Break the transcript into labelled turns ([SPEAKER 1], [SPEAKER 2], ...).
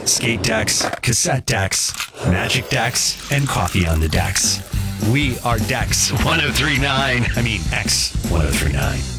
[SPEAKER 1] skate decks, cassette decks, magic decks, and coffee on the decks. We are Dex 1039. I mean, X 1039.